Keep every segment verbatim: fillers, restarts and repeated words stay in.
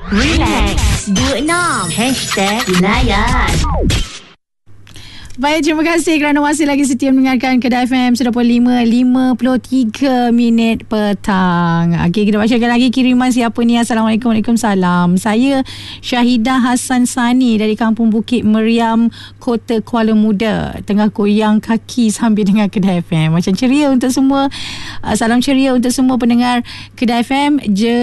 Relax dua puluh enam Hashtag Layan. Baik, terima kasih kerana masih lagi setia mendengarkan Kedah F M sudah pukul lima lima puluh tiga minit petang. Okey, kita bacakan lagi kiriman siapa ni. Assalamualaikum. Waalaikumsalam. Saya Syahidah Hassan Sani dari Kampung Bukit Meriam, Kota Kuala Muda. Tengah goyang kaki sambil dengar Kedah F M. Macam ceria untuk semua. Salam ceria untuk semua pendengar Kedah F M.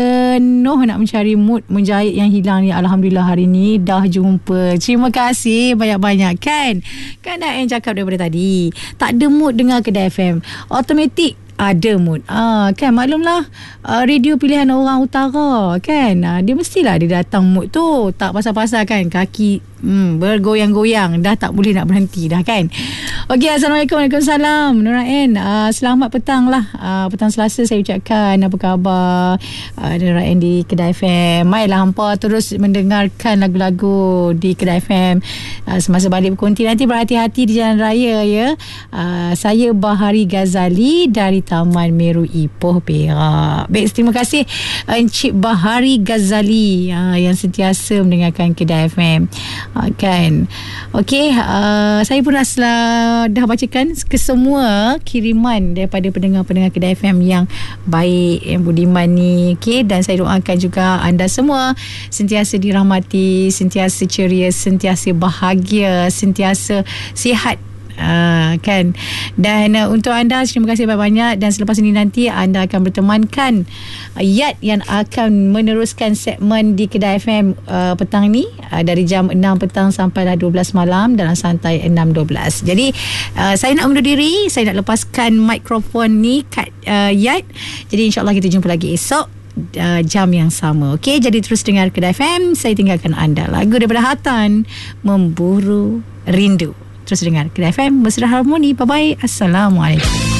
Jenuh nak mencari mood menjahit yang hilang ni. Alhamdulillah hari ni dah jumpa. Terima kasih banyak-banyak kan. Kan dah yang cakap daripada tadi, tak ada mood dengar Kedah F M, automatik ada mood. Ah, kan maklumlah, uh, radio pilihan orang utara kan. Ah, dia mestilah dia datang mood tu. Tak pasal-pasal kan kaki hmm, bergoyang-goyang dah tak boleh nak berhenti dah kan. Okey, Assalamualaikum. Waalaikumsalam. Nur Ain, uh, selamat petang lah. Uh, petang Selasa saya ucapkan. Apa khabar uh, Nur Ain di Kedah F M? Mailah hampa terus mendengarkan lagu-lagu di Kedah F M. Uh, semasa balik berkonti nanti berhati-hati di jalan raya ya. Uh, saya Bahari Ghazali dari Taman Meru Ipoh, Perak. Baik, terima kasih Encik Bahari Ghazali uh, yang sentiasa mendengarkan Kedah F M. Uh, kan. Okey, uh, saya pun dah, dah bacakan ke semua kiriman daripada pendengar-pendengar Kedah F M yang baik, yang budiman ni. Okey, dan saya doakan juga anda semua sentiasa dirahmati, sentiasa ceria, sentiasa bahagia, sentiasa sihat. Uh, kan. Dan uh, untuk anda terima kasih banyak-banyak. Dan selepas ini nanti anda akan bertemankan uh, Yat yang akan meneruskan segmen di Kedah F M uh, petang ni uh, dari jam enam petang sampai dua belas malam dalam santai enam dua belas. Jadi uh, saya nak undur diri, saya nak lepaskan mikrofon ni kat uh, Yat. Jadi insyaAllah kita jumpa lagi esok uh, jam yang sama. Okey, jadi terus dengar Kedah F M. Saya tinggalkan anda lagu daripada Hatan, Memburu Rindu. Terus dengar Kedah F M, Mesra Harmoni. Bye-bye. Assalamualaikum.